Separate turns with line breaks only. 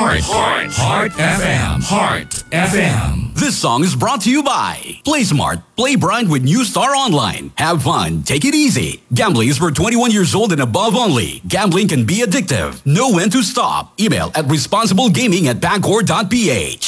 Heart FM. Heart FM.
This song is brought to you by Play Smart. Play Bright with New Star Online. Have fun. Take it easy. Gambling is for 21 years old and above only. Gambling can be addictive. Know when to stop. Email at responsiblegaming@bancor.ph.